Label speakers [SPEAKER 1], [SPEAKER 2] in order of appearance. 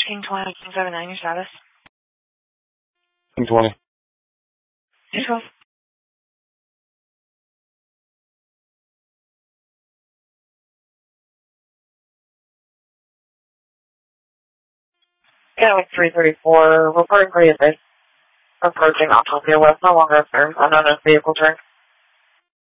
[SPEAKER 1] King 20, King 79, your status?
[SPEAKER 2] King 20.
[SPEAKER 1] King 12. Yeah, with 334, reporting for you, approaching Autopia West, no longer observed, unknown vehicle turn.